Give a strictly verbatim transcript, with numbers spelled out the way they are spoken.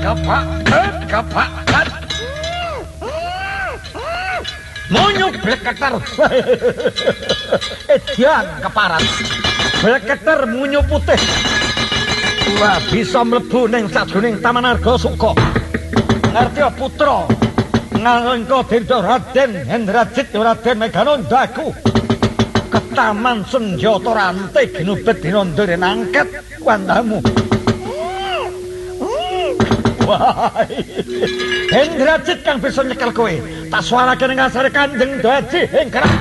kepak kepak monyuk bleketer edian keparat bleketer munyu putih wah bisa mlebu ning sajroning Taman Arga Suka ngerti putra nalika Dirda Raden Hendrajit Raden Meganandaku ke Taman Senjata Rantai ginubet dina ndere nangket wandamu wah Hendrajit kang bisa nyekel kowe tak suarake ning ngasare Kanjeng Dadi ing